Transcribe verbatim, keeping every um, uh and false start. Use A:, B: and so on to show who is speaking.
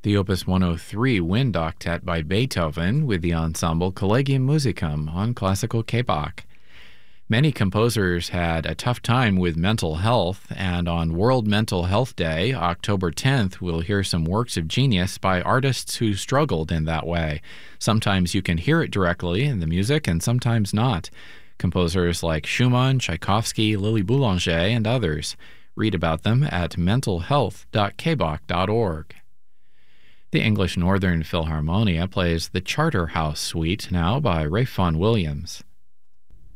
A: the Opus one oh three Wind Octet by Beethoven with the ensemble Collegium Musicum on classical K Bach. Many composers had a tough time with mental health, and on World Mental Health Day, October tenth, we'll hear some works of genius by artists who struggled in that way. Sometimes you can hear it directly in the music, and sometimes not. Composers like Schumann, Tchaikovsky, Lily Boulanger, and others. Read about them at mental health dot k bach dot org. The English Northern Philharmonia plays the Charterhouse Suite now by Ralph Vaughan Williams.